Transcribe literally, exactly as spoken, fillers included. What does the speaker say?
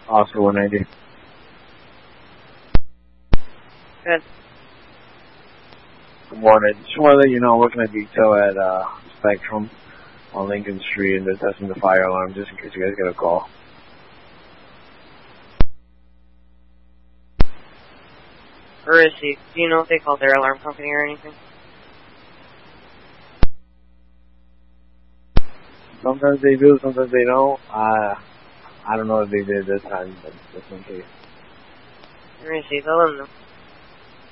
Oscar one ninety. Good. Good morning. Just want to let you know I'm working at detail at uh, Spectrum on Lincoln Street and they're testing the fire alarm just in case you guys get a call. Where is he? Do you know if they called their alarm company or anything? Sometimes they do, sometimes they don't. Uh, I don't know if they did this time, but just in case. Where is he? Tell them though.